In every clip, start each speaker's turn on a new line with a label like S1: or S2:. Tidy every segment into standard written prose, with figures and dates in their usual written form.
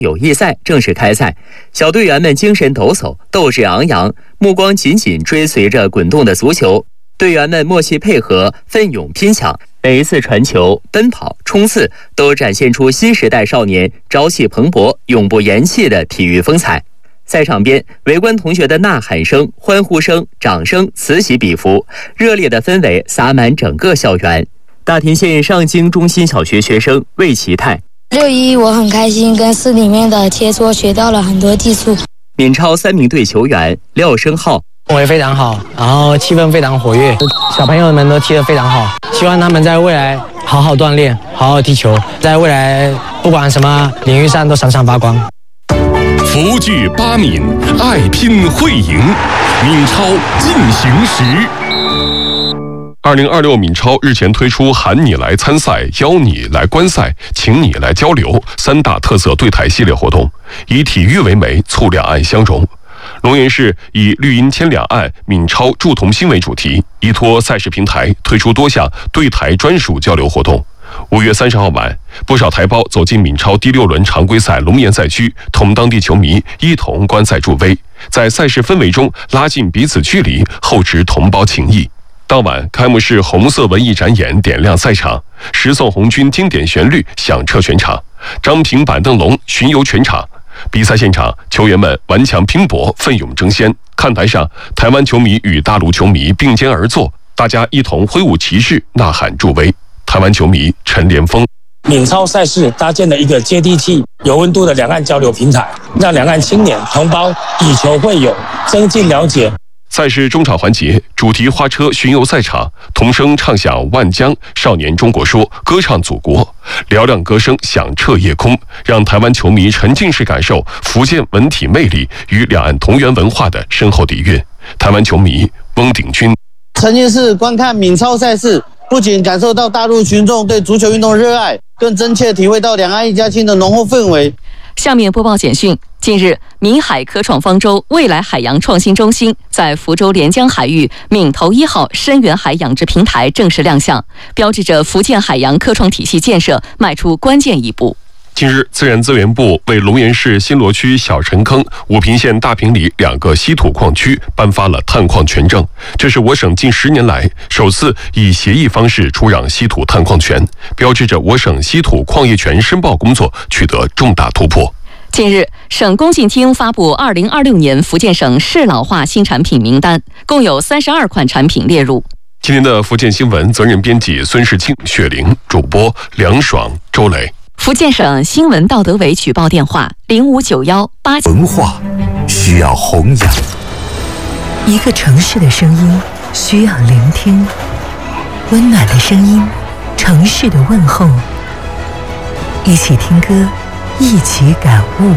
S1: 友谊赛正式开赛，小队员们精神抖擞，斗志昂扬，目光紧紧追随着滚动的足球。队员们默契配合，奋勇拼抢，每一次传球、奔跑、冲刺，都展现出新时代少年朝气蓬勃、永不言弃的体育风采。赛场边，围观同学的呐喊声、欢呼声、掌声此起彼伏，热烈的氛围洒满整个校园。大田县上京中心小学学生魏其泰
S2: 6·1我很开心，跟市里面的切磋学到了很多技术。
S1: 闽超3名队球员廖生浩
S3: 氛围非常好，然后气氛非常活跃，小朋友们都踢得非常好，希望他们在未来好好锻炼，好好踢球，在未来不管什么领域上都闪闪发光。
S4: 福聚八闽，爱拼会赢，闽超进行时。2026闽超日前推出喊你来参赛、邀你来观赛、请你来交流3大特色对台系列活动，以体育为媒，促两岸相融。龙岩市以绿荫牵两岸，闽超助同心为主题，依托赛事平台推出多项对台专属交流活动。5月30号晚，不少台胞走进闽超第6轮常规赛龙岩赛区，同当地球迷一同观赛助威，在赛事氛围中拉近彼此距离，厚植同胞情谊。当晚，开幕式红色文艺展演点亮赛场，十送红军经典旋律响彻全场，张平板凳龙巡游全场。比赛现场，球员们顽强拼搏，奋勇争先。看台上，台湾球迷与大陆球迷并肩而坐，大家一同挥舞旗帜，呐喊助威。台湾球迷陈连峰：
S5: 闽超赛事搭建了一个接地气、有温度的两岸交流平台，让两岸青年同胞以球会友，增进了解。
S4: 赛事中场环节，主题花车巡游赛场，童声唱响万江少年中国说，歌唱祖国，嘹亮歌声响彻夜空，让台湾球迷沉浸式感受福建文体魅力与两岸同源文化的深厚底蕴。台湾球迷翁鼎军：
S6: 沉浸式观看闽超赛事，不仅感受到大陆群众对足球运动热爱，更真切体会到两岸一家亲的浓厚氛围。
S7: 下面播报简讯。近日，闽海科创方舟未来海洋创新中心在福州连江海域闽头1号深远海养殖平台正式亮相，标志着福建海洋科创体系建设迈出关键一步。
S4: 近日，自然资源部为龙岩市新罗区小陈坑、武平县大坪里2个稀土矿区颁发了探矿权证，这是我省近10年来首次以协议方式出让稀土探矿权，标志着我省稀土矿业权申报工作取得重大突破。
S7: 近日，省工信厅发布2026年福建省适老化新产品名单，共有32款产品列入。
S4: 今天的福建新闻责任编辑孙世庆、雪玲，主播梁爽、周雷。
S7: 福建省新闻道德委举报电话：05918。
S8: 文化需要弘扬，
S9: 一个城市的声音需要聆听，温暖的声音，城市的问候，一起听歌，一起感悟。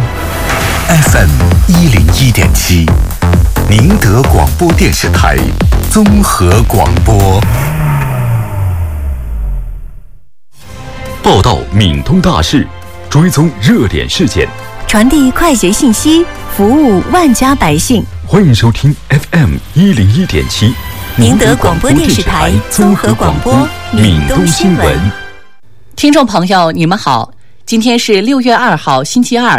S8: FM 101.7，宁德广播电视台综合广播。
S10: 报道闽通大事，追踪热点事件，
S11: 传递快捷信息，服务万家百姓。
S10: 欢迎收听 FM 101.7，
S11: 宁德广播电视台综合广播闽东新闻。
S7: 听众朋友，你们好，今天是6月2号，星期二，